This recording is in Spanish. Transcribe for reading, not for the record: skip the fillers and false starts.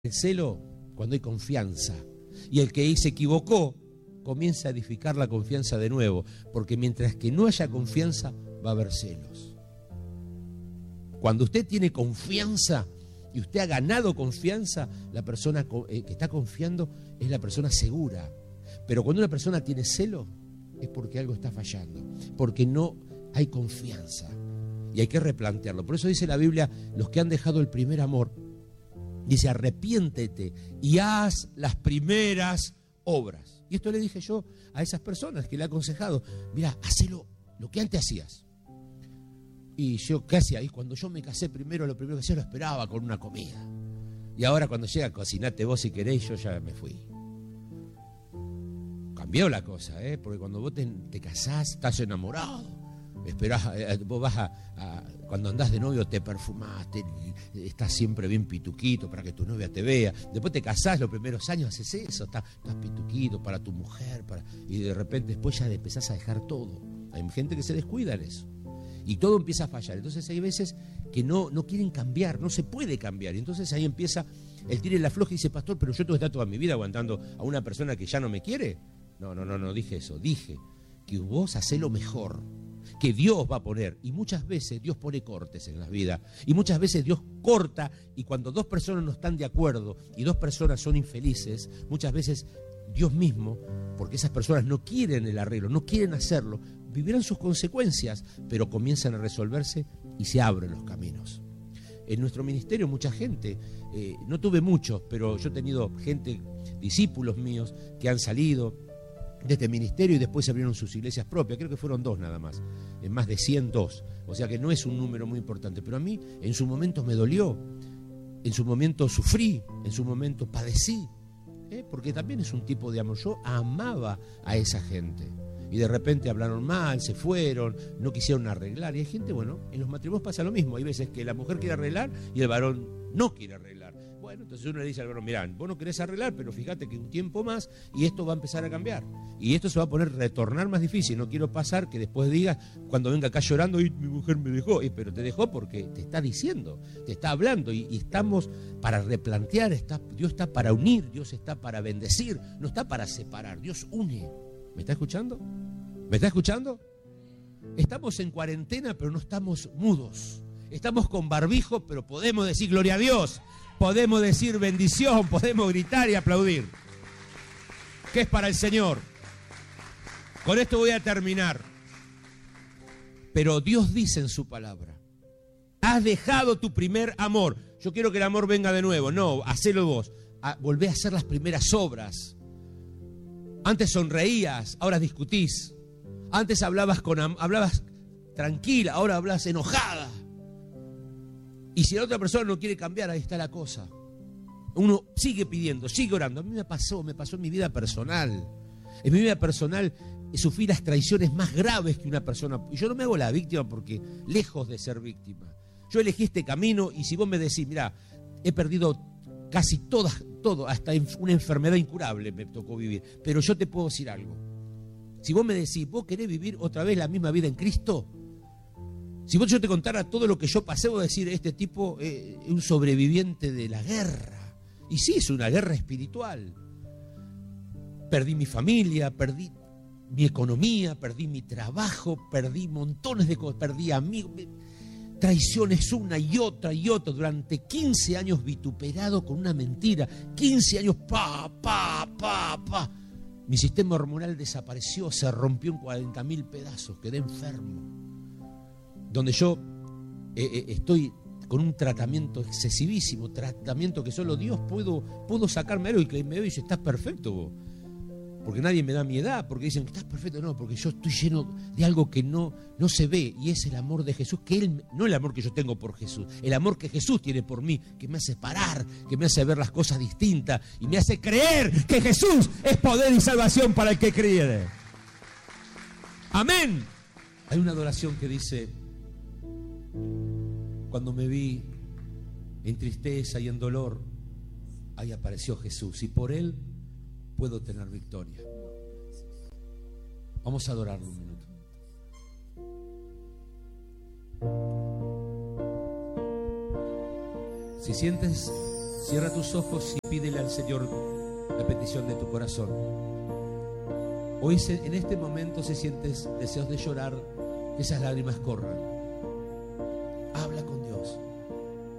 El celo cuando hay confianza. Y el que se equivocó comienza a edificar la confianza de nuevo, porque mientras que no haya confianza va a haber celos. Cuando usted tiene confianza y usted ha ganado confianza, la persona que está confiando es la persona segura. Pero cuando una persona tiene celo es porque algo está fallando, porque no hay confianza y hay que replantearlo. Por eso dice la Biblia, los que han dejado el primer amor, dice, arrepiéntete y haz las primeras obras. Y esto le dije yo a esas personas que le he aconsejado, mira, hacelo lo que antes hacías. Y yo, ¿qué hacía? Y cuando yo me casé primero, lo primero que hacía lo esperaba con una comida. Y ahora cuando llega, cocinate vos si querés, yo ya me fui. Cambió la cosa, porque cuando vos te casás, estás enamorado. Esperás, vos vas cuando andás de novio te perfumás, estás siempre bien pituquito para que tu novia te vea. Después te casás, los primeros años haces eso, estás pituquito para tu mujer, y de repente después ya empezás a dejar todo. Hay gente que se descuida en eso. Y todo empieza a fallar. Entonces hay veces que no quieren cambiar, no se puede cambiar. Y entonces ahí empieza el tire y la floja y dice, pastor, pero yo tengo que estar toda mi vida aguantando a una persona que ya no me quiere. No dije eso. Dije que vos hacés lo mejor, que Dios va a poner. Y muchas veces Dios pone cortes en las vidas. Y muchas veces Dios corta. Y cuando dos personas no están de acuerdo y dos personas son infelices, muchas veces Dios mismo, porque esas personas no quieren el arreglo, no quieren hacerlo, vivirán sus consecuencias, pero comienzan a resolverse y se abren los caminos. En nuestro ministerio mucha gente, no tuve muchos, pero yo he tenido gente, discípulos míos, que han salido de este ministerio y después se abrieron sus iglesias propias. Creo que fueron 2 nada más, en más de 102, o sea que no es un número muy importante, pero a mí en su momento me dolió, en su momento sufrí, en su momento padecí, porque también es un tipo de amor. Yo amaba a esa gente. Y de repente hablaron mal, se fueron, no quisieron arreglar. Y hay gente, bueno, en los matrimonios pasa lo mismo. Hay veces que la mujer quiere arreglar y el varón no quiere arreglar. Bueno, entonces uno le dice al varón, mirá, vos no querés arreglar, pero fíjate que un tiempo más y esto va a empezar a cambiar. Y esto se va a retornar más difícil. No quiero pasar que después digas, cuando venga acá llorando, y mi mujer me dejó. Pero te dejó porque te está diciendo, te está hablando. Y estamos para replantear, Dios está para unir, Dios está para bendecir, no está para separar. Dios une. ¿Me está escuchando? ¿Me está escuchando? Estamos en cuarentena, pero no estamos mudos. Estamos con barbijo, pero podemos decir gloria a Dios. Podemos decir bendición, podemos gritar y aplaudir. ¿Qué es para el Señor? Con esto voy a terminar. Pero Dios dice en su palabra, has dejado tu primer amor. Yo quiero que el amor venga de nuevo. No, hacelo vos. Volvé a hacer las primeras obras. Antes sonreías, ahora discutís. Antes hablabas tranquila, ahora hablas enojada. Y si la otra persona no quiere cambiar, ahí está la cosa. Uno sigue pidiendo, sigue orando. A mí me pasó en mi vida personal. En mi vida personal sufrí las traiciones más graves que una persona. Y yo no me hago la víctima porque lejos de ser víctima. Yo elegí este camino y si vos me decís, mirá, he perdido casi todo, hasta una enfermedad incurable me tocó vivir. Pero yo te puedo decir algo. Si vos me decís, ¿vos querés vivir otra vez la misma vida en Cristo? Si yo te contara todo lo que yo pasé, vos decir, este tipo es un sobreviviente de la guerra. Y sí, es una guerra espiritual. Perdí mi familia, perdí mi economía, perdí mi trabajo, perdí montones de cosas, perdí amigos. Traiciones una y otra durante 15 años vituperado con una mentira, 15 años mi sistema hormonal desapareció, se rompió en 40.000 pedazos, quedé enfermo, donde yo estoy con un tratamiento excesivísimo, tratamiento que solo Dios pudo sacarme algo y que me ve y dice, estás perfecto vos. Porque nadie me da mi edad, porque dicen que estás perfecto. No, porque yo estoy lleno de algo que no se ve, y es el amor de Jesús, que Él, no el amor que yo tengo por Jesús, el amor que Jesús tiene por mí, que me hace parar, que me hace ver las cosas distintas y me hace creer que Jesús es poder y salvación para el que cree. Amén. Hay una adoración que dice, cuando me vi en tristeza y en dolor, ahí apareció Jesús y por Él puedo tener victoria. Vamos a adorarlo un minuto. Si sientes Cierra tus ojos y pídele al Señor la petición de tu corazón. Hoy en este momento, si sientes deseos de llorar, que esas lágrimas corran. Habla con